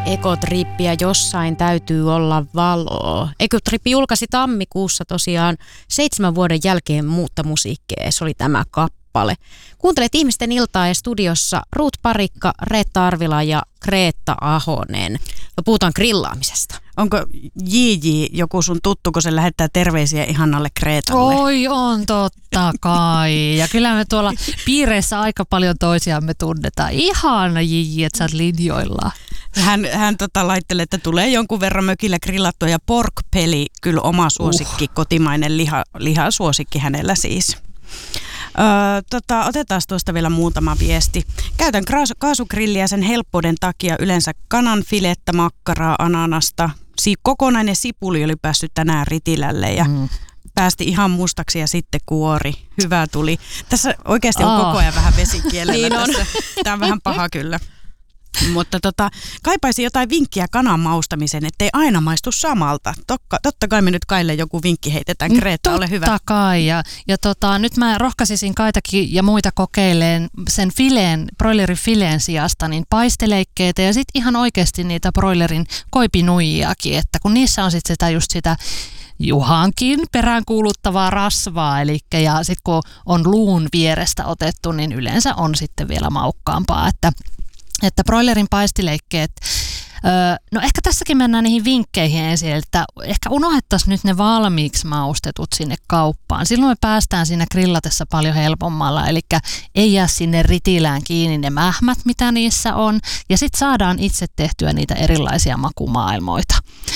Ekotrippiä jossain täytyy olla valoa. Ekotrippi julkaisi tammikuussa tosiaan 7 vuoden jälkeen muutta musiikkia. Se oli tämä kappale. Kuuntelet Ihmisten iltaa ja studiossa Ruut Parikka, Reetta Arvila ja Kreetta Ahonen. Ja puhutaan grillaamisesta. Onko JJ joku sun tuttu, kun se lähettää terveisiä ihannalle Kreetalle? Oi, on totta kai. Ja kyllä me tuolla piireissä aika paljon toisiamme tunnetaan. Ihana JJ, että sä oot linjoilla. Hän laittelee, että tulee jonkun verran mökillä grillattua ja pork-peli, kyllä oma suosikki, kotimainen lihasuosikki hänellä siis. Otetaan tuosta vielä muutama viesti. Käytän kaasugrilliä sen helppouden takia yleensä kananfilettä, makkaraa, ananasta. Kokonainen sipuli oli päässyt tänään ritilälle ja päästi ihan mustaksi ja sitten kuori. Hyvä tuli. Tässä oikeasti on koko ajan vähän vesikielellä. Niin on. Tämä on vähän paha kyllä. Mutta kaipaisin jotain vinkkiä kanan maustamiseen, ettei aina maistu samalta. Totta kai me nyt Kaille joku vinkki heitetään. Kreetta, ole hyvä. Totta kai. Ja nyt mä rohkaisisin Kaitakin ja muita kokeileen sen broilerin fileen sijasta niin paisteleikkeitä ja sitten ihan oikeasti niitä broilerin koipinuijiakin, että kun niissä on sitten sitä Juhankin peräänkuuluttavaa rasvaa, ja sitten kun on luun vierestä otettu, niin yleensä on sitten vielä maukkaampaa, että broilerin paistileikkeet, no ehkä tässäkin mennään niihin vinkkeihin ensin, että ehkä unohdettaisiin nyt ne valmiiksi maustetut sinne kauppaan. Silloin me päästään siinä grillatessa paljon helpommalla, eli ei jää sinne ritilään kiinni ne mähmät, mitä niissä on, ja sitten saadaan itse tehtyä niitä erilaisia makumaailmoita.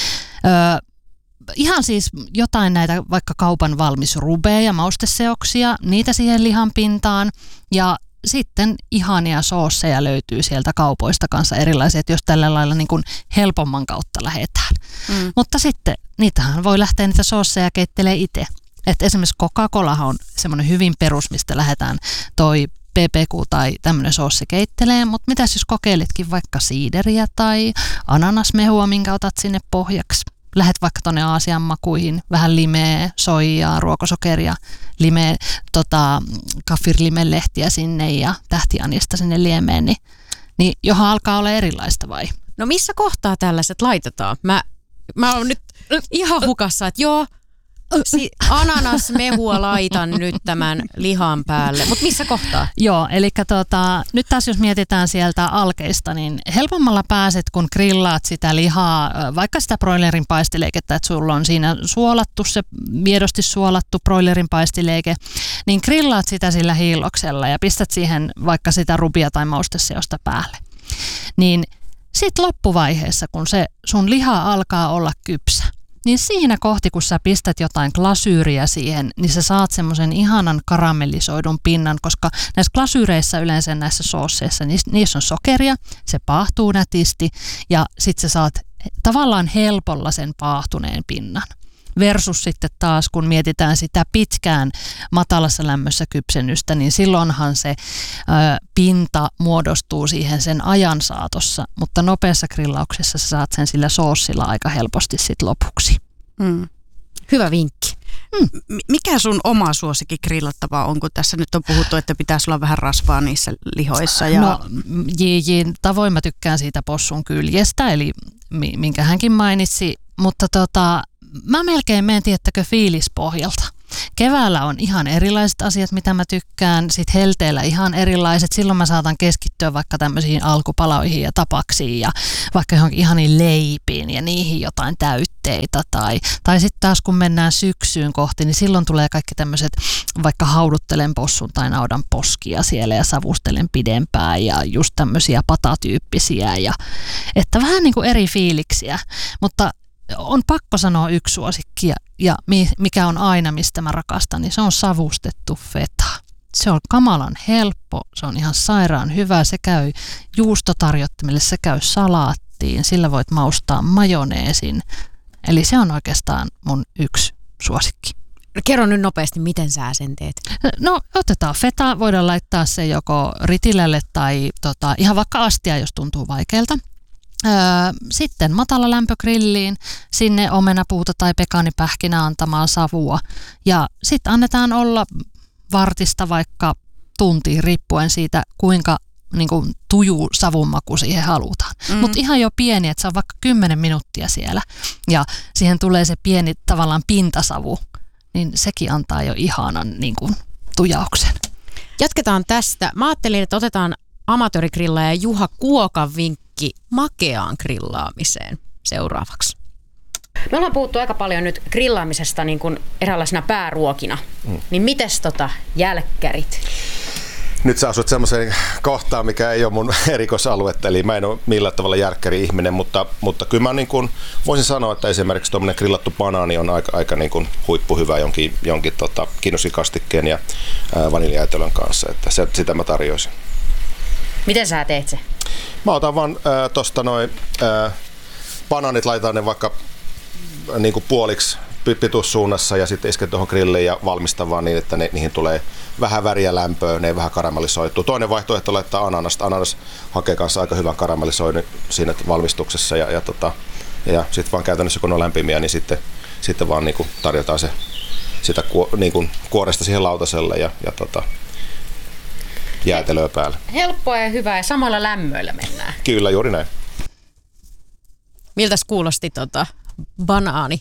Ihan siis jotain näitä vaikka kaupan valmis rubeja, mausteseoksia, niitä siihen lihan pintaan, ja sitten ihania soosseja löytyy sieltä kaupoista kanssa erilaisia, että jos tällä lailla niin kuin helpomman kautta lähdetään. Mutta sitten niitähän voi lähteä niitä soosseja keittelee itse. Että esimerkiksi Coca-Colahan on semmoinen hyvin perus, mistä lähdetään toi PPQ tai tämmöinen soossi keittelee, mutta mitäs jos kokeilitkin vaikka siideriä tai ananasmehua, minkä otat sinne pohjaksi. Lähet vaikka tuonne Aasian makuihin, vähän limeä, soijaa, ruokosokeria, kaffirlimelehtiä sinne ja tähtianista sinne liemeen, niin johon alkaa olla erilaista vai? No missä kohtaa tällaiset laitetaan? Mä oon nyt ihan hukassa, että joo, ananasmehua laitan nyt tämän lihan päälle, mutta missä kohtaa? Joo, eli nyt taas jos mietitään sieltä alkeista, niin helpommalla pääset, kun grillaat sitä lihaa, vaikka sitä broilerin paistileikettä, että sulla on siinä suolattu se miedosti suolattu broilerin paistileike, niin grillaat sitä sillä hiilloksella ja pistät siihen vaikka sitä rubia tai mausteseosta päälle. Niin sitten loppuvaiheessa, kun se sun liha alkaa olla kypsä, niin siinä kohti, kun sä pistät jotain glasyyriä siihen, niin sä saat semmoisen ihanan karamellisoidun pinnan, koska näissä glasyyreissä yleensä näissä soosseissa, niissä on sokeria, se paahtuu nätisti ja sit sä saat tavallaan helpolla sen paahtuneen pinnan. Versus sitten taas, kun mietitään sitä pitkään matalassa lämmössä kypsennystä, niin silloinhan se pinta muodostuu siihen sen ajan saatossa, mutta nopeassa grillauksessa sä saat sen sillä soossilla aika helposti sit lopuksi. Hyvä vinkki. Mikä sun oma suosikki grillattavaa on, kun tässä nyt on puhuttu, että pitäisi olla vähän rasvaa niissä lihoissa? No, tavoin mä tykkään siitä possun kyljestä, eli minkä hänkin mainitsi, mutta mä melkein menen, tiettäkö, fiilispohjalta. Keväällä on ihan erilaiset asiat, mitä mä tykkään, sitten helteellä ihan erilaiset. Silloin mä saatan keskittyä vaikka tämmöisiin alkupaloihin ja tapaksiin ja vaikka johonkin ihaniin leipiin ja niihin jotain täytteitä. Tai sitten taas kun mennään syksyyn kohti, niin silloin tulee kaikki tämmöiset, vaikka hauduttelen possun tai naudan poskia siellä ja savustelen pidempään ja just tämmöisiä patatyyppisiä. Että vähän niin kuin eri fiiliksiä, mutta on pakko sanoa yksi suosikki ja mikä on aina, mistä mä rakastan, niin se on savustettu feta. Se on kamalan helppo, se on ihan sairaan hyvä, se käy juustotarjottimelle, se käy salaattiin, sillä voit maustaa majoneesin. Eli se on oikeastaan mun yksi suosikki. Kerro nyt nopeasti, miten sä sen teet? No otetaan feta, voidaan laittaa se joko ritilälle tai ihan vaikka astia, jos tuntuu vaikealta. Sitten matala lämpö grilliin, sinne omenapuuta tai pekaanipähkinä antamaan savua ja sitten annetaan olla vartista vaikka tuntiin riippuen siitä, kuinka niin kuin tuju savunmaku siihen halutaan. Mutta ihan jo pieni, että se on vaikka 10 minuuttia siellä ja siihen tulee se pieni tavallaan pintasavu, niin sekin antaa jo ihanan niin kuin tujauksen. Jatketaan tästä. Mä ajattelin, että otetaan amatöörigrillaaja Juha Kuokan vinkki makeaan grillaamiseen seuraavaksi. Me ollaan puhuttu aika paljon nyt grillaamisesta niin kuin eräänlaisena pääruokina. Niin mites jälkkärit? Nyt sä asut semmoiseen kohtaan, mikä ei ole mun erikoisaluetta, eli mä en ole millään tavalla järkkäri-ihminen, mutta kyllä mä niin kuin voisin sanoa, että esimerkiksi tuommoinen grillattu banaani on aika niin kuin huippuhyvä jonkin kiinnosikastikkeen ja vaniljaetelön kanssa, että sitä mä tarjoisin. Miten sä teet se? Mä otan vaan tosta noin banaanit, laitan ne vaikka niin kuin puoliksi pituussuunnassa ja sitten isken tuohon grilliin ja valmistan vaan niin, että niihin tulee vähän väriä lämpöä, ne ei vähän karamellisoituu. Toinen vaihtoehto laittaa ananasta. Ananas hakee kanssa aika hyvän karamellisoinnin siinä valmistuksessa ja sitten vaan käytännössä kun on lämpimiä, niin sitten vaan niin kuin tarjotaan sitä niin kuin kuoresta siihen lautaselle ja jäätelöä päälle. Helppoa ja hyvää ja samalla lämmöillä mennään. Kyllä, juuri näin. Miltäs kuulosti banaani?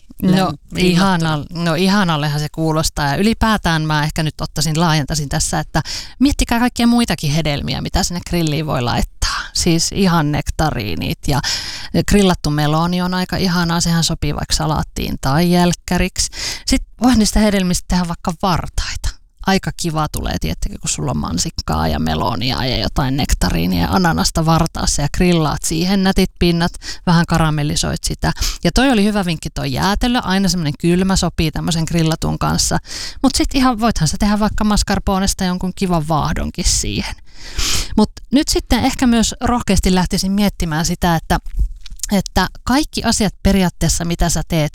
Ihanallehan se kuulostaa ja ylipäätään mä ehkä nyt laajentaisin tässä, että miettikää kaikkia muitakin hedelmiä, mitä sinne grilliin voi laittaa. Siis ihan nektariinit ja grillattu meloni on aika ihanaa, sehän sopii vaikka salaattiin tai jälkkäriksi. Sitten voi niistä hedelmistä tehdä vaikka vartaita. Aika kiva tulee, tietenkin, kun sulla on mansikkaa ja melonia ja jotain nektariinia ja ananasta vartaassa ja grillaat siihen nätit pinnat, vähän karamellisoit sitä. Ja toi oli hyvä vinkki toi jäätelö, aina semmoinen kylmä sopii tämmöisen grillatun kanssa. Mutta sitten ihan voithan sä tehdä vaikka mascarponesta jonkun kivan vaahdonkin siihen. Mutta nyt sitten ehkä myös rohkeasti lähtisin miettimään sitä, että kaikki asiat periaatteessa, mitä sä teet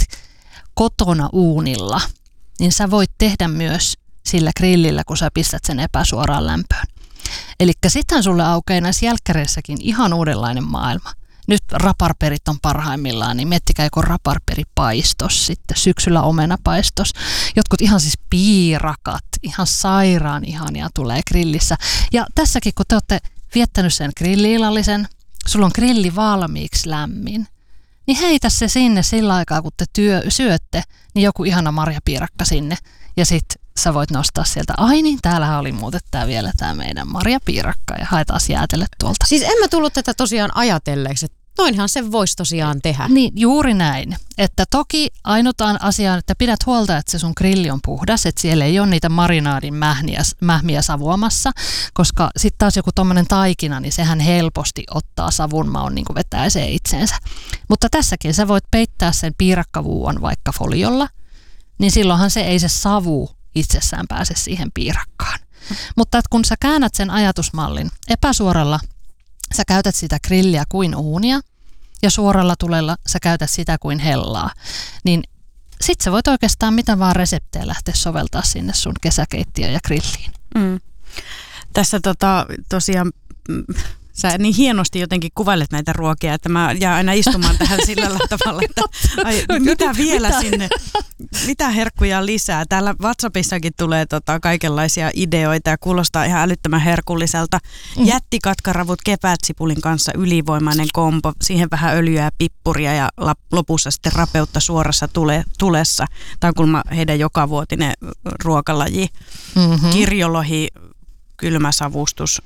kotona uunilla, niin sä voit tehdä myös sillä grillillä, kun sä pistät sen epäsuoraan lämpöön. Elikkä sittenhän sulle aukeaa näissä jälkkäreissäkin ihan uudenlainen maailma. Nyt raparperit on parhaimmillaan, niin miettikää joku raparperipaistos, sitten syksyllä omenapaistos. Jotkut ihan siis piirakat, ihan sairaan ihania tulee grillissä. Ja tässäkin, kun te olette viettänyt sen grilli-illallisen, sulla on grilli valmiiksi lämmin, niin heitä se sinne sillä aikaa, kun te syötte, niin joku ihana marjapiirakka sinne. Ja sitten sä voit nostaa sieltä, ai niin, täällähän oli muuten vielä tämä meidän marjapiirakka ja haetaan jäätele tuolta. Siis en mä tullut tätä tosiaan ajatelleeksi, että noinhan se voisi tosiaan tehdä. Niin, juuri näin. Että toki ainutaan asiaan, että pidät huolta, että se sun grilli on puhdas, että siellä ei ole niitä marinaadin mähmiä savuamassa, koska sitten taas joku tommonen taikina, niin sehän helposti ottaa savun maun, niin kuin vetää se itseensä. Mutta tässäkin sä voit peittää sen piirakkavuuon vaikka foliolla, niin silloinhan ei se savu itsessään pääse siihen piirakkaan. Mutta kun sä käännät sen ajatusmallin epäsuoralla, sä käytät sitä grilliä kuin uunia ja suoralla tulella sä käytät sitä kuin hellaa, niin sit sä voit oikeastaan mitä vaan reseptejä lähteä soveltaa sinne sun kesäkeittiöön ja grilliin. Tässä tosiaan sä niin hienosti jotenkin kuvailet näitä ruokia, että mä jään aina istumaan tähän sillä tavalla, että mitä vielä sinne, mitä herkkuja lisää. Täällä WhatsAppissakin tulee kaikenlaisia ideoita ja kuulostaa ihan älyttömän herkulliselta. Jättikatkaravut kevätsipulin kanssa ylivoimainen kombo, siihen vähän öljyä ja pippuria ja lopussa sitten rapeutta suorassa tulessa. Tämä on kuulemma heidän jokavuotinen ruokalaji. Kirjolohi, kylmäsavustus,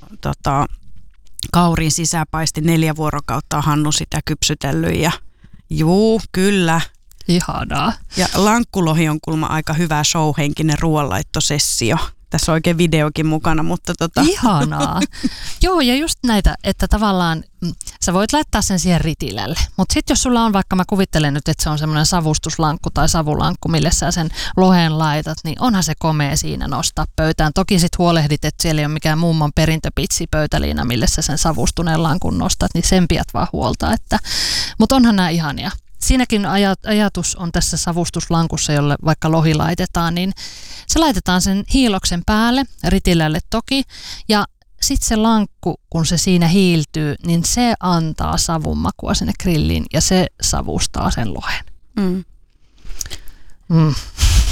kauriin sisäpaisti 4 vuorokautta on Hannu sitä kypsytellyt ja juu, kyllä. Ihanaa. Ja lankkulohi on kuulemma aika hyvä showhenkinen ruoanlaittosessio. Tässä on oikein videokin mukana, mutta Ihanaa. Joo, ja just näitä, että tavallaan sä voit laittaa sen siihen ritilälle. Mutta sitten jos sulla on, vaikka mä kuvittelen nyt, että se on semmoinen savustuslankku tai savulankku, mille sä sen lohen laitat, niin onhan se komea siinä nostaa pöytään. Toki sit huolehdit, että siellä ei ole mikään mummon perintöpitsi pöytäliina, mille sä sen savustuneen lankun nostat, niin sen pidät vaan huolta. Mutta onhan nämä ihania. Siinäkin ajatus on tässä savustuslankussa, jolle vaikka lohi laitetaan, niin se laitetaan sen hiiloksen päälle, ritilälle toki, ja sitten se lankku, kun se siinä hiiltyy, niin se antaa savun makua sinne grilliin ja se savustaa sen lohen.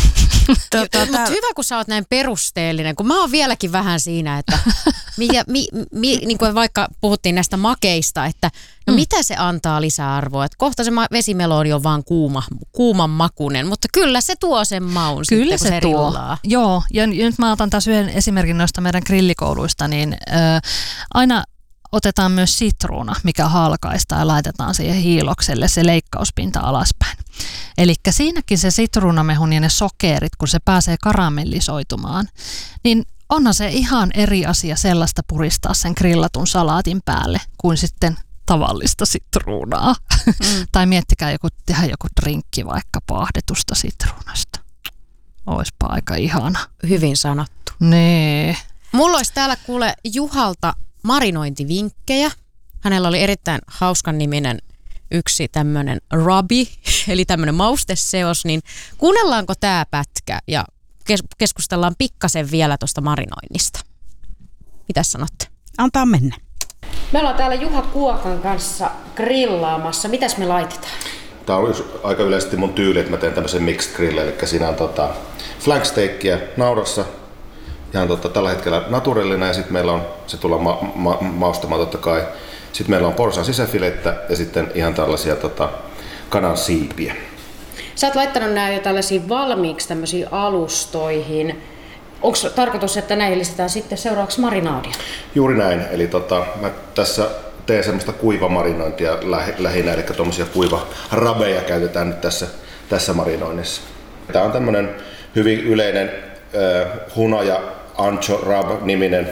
Mutta hyvä, kun sä oot näin perusteellinen, kun mä oon vieläkin vähän siinä, että niin kuin vaikka puhuttiin näistä makeista, että no mitä se antaa lisäarvoa, että kohta se vesimeloni on vaan kuuman makunen, mutta kyllä se tuo sen maun kyllä sitten, kun se tuo. rillaa. Joo, ja nyt mä otan taas yhden esimerkin noista meidän grillikouluista, niin aina otetaan myös sitruuna, mikä halkaistaan ja laitetaan siihen hiilokselle se leikkauspinta alaspäin. Eli siinäkin se sitruunamehun ja ne sokerit, kun se pääsee karamellisoitumaan, niin onhan se ihan eri asia sellaista puristaa sen grillatun salaatin päälle kuin sitten tavallista sitruunaa. Tai miettikää tehdä joku drinkki vaikka paahdetusta sitruunasta. Oispa aika ihana. Hyvin sanottu. Nee. Mulla olisi täällä kuule Juhalta marinointivinkkejä. Hänellä oli erittäin hauskan niminen yksi tämmöinen rubby, eli tämmöinen mausteseos, niin kuunnellaanko tämä pätkä ja keskustellaan pikkasen vielä tuosta marinoinnista. Mitäs sanotte? Antaa mennä. Me ollaan täällä Juha Kuokan kanssa grillaamassa. Mitäs me laitetaan? Tämä on aika yleisesti mun tyyli, että mä teen tämmöisen mixed grill, eli siinä on flank steakkiä naurassa, ihan tällä hetkellä naturellinen, ja sitten meillä on, se tullaan maustamaan totta kai. Sitten meillä on porsan sisäfilettä ja sitten ihan tällaisia kanan siipiä. Sä oot laittanut nämä jo tällaisiin valmiiksi tämmöisiin alustoihin. Onko tarkoitus, että näihin lisätään sitten seuraavaksi marinaadia? Juuri näin, eli mä tässä teen semmoista kuivamarinointia lähinnä, eli tuommoisia kuivarabeja käytetään nyt tässä marinoinnissa. Tämä on tämmöinen hyvin yleinen hunaja ancho rub niminen,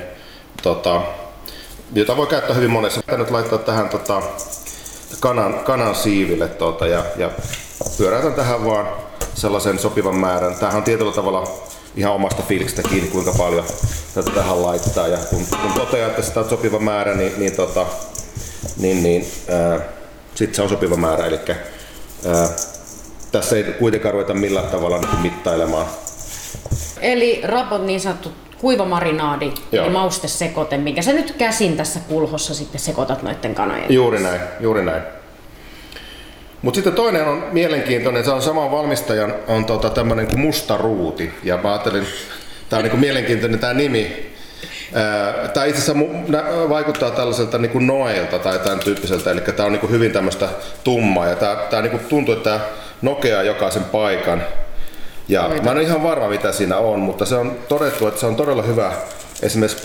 jota voi käyttää hyvin monessa. Tämä nyt laittaa tähän kanan siiville ja pyöräytän tähän vaan sellaisen sopivan määrän. Tämähän on tietyllä tavalla ihan omasta fiiliksestä kiinni, kuinka paljon tätä tähän laittaa. Ja kun toteaa, että sitä on sopiva määrä, niin sitten se on sopiva määrä. Eli tässä ei kuitenkaan ruveta millään tavalla mittailemaan. Eli rub niin sanottu kuivamarinaadi, eli maustesekote, minkä sä nyt käsin tässä kulhossa sitten sekoitat noiden kanojen. Juuri näin. Mutta sitten toinen on mielenkiintoinen, se on saman valmistajan, on tämmöinen kuin musta ruuti. Ja mä ajattelin, tää on niinku mielenkiintoinen tää nimi. Tää itse asiassa vaikuttaa tällaiselta niinku noelta tai tämän tyyppiseltä, eli tää on niinku hyvin tämmöistä tummaa. Ja tää niinku tuntuu, että tää nokeaa jokaisen paikan. Ja mä en ole ihan varma mitä siinä on, mutta se on todettu, että se on todella hyvä esimerkiksi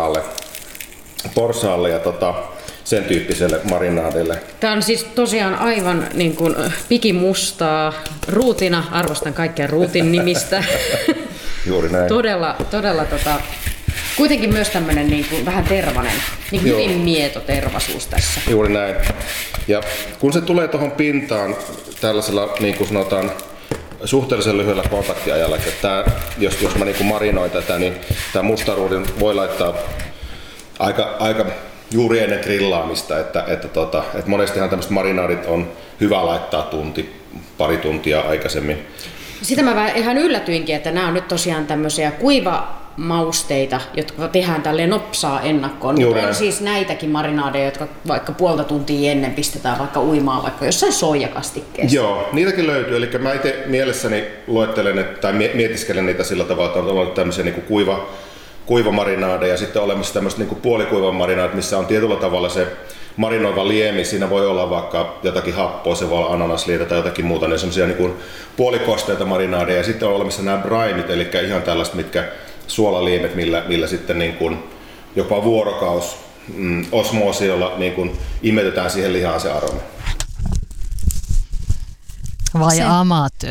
porsaalle ja sen tyyppiselle marinaadille. Tämä on siis tosiaan aivan niin kuin pikimustaa ruutina. Arvostan kaikkia ruutin nimistä. Juuri näin. Todella kuitenkin myös tämmöinen niin kuin vähän tervainen, niin hyvin mieto tervasuus tässä. Juuri näin. Ja kun se tulee tuohon pintaan tällaisella, niin kuin sanotaan, suhteellisen lyhyellä kontaktiajalla, että jos mä niin marinoin tätä, niin tämä mustaruudin voi laittaa aika juuri ennen grillaamista, että monestihan tämmöiset marinaadit on hyvä laittaa pari tuntia aikaisemmin. Sitä mä ihan yllätyinkin, että nämä on nyt tosiaan tämmöisiä kuivamausteita, jotka tehdään tälleen nopsaa ennakkoon. Mutta on siis näitäkin marinaadeja, jotka vaikka puolta tuntia ennen pistetään vaikka uimaan vaikka jossain soijakastikkeessa. Joo, niitäkin löytyy. Eli mä itse mielessäni luettelen tai mietiskelen niitä sillä tavalla, että on ollut tämmöisiä niin kuin kuivamarinaade ja sitten olemassa tämmöistä niin kuin puolikuiva marinaade, missä on tietyllä tavalla se marinoiva liemi. Siinä voi olla vaikka jotakin happoa, se voi olla ananasliitä tai jotakin muuta, ne semmoisia niin kuin puolikosteita marinaadeja. Ja sitten on olemassa nämä brineit, eli ihan tällaiset, mitkä suolaliemet, millä sitten niin kuin jopa vuorokaus osmoosilla niin kuin imetetään siihen lihaan se aroma. Vai amatööri?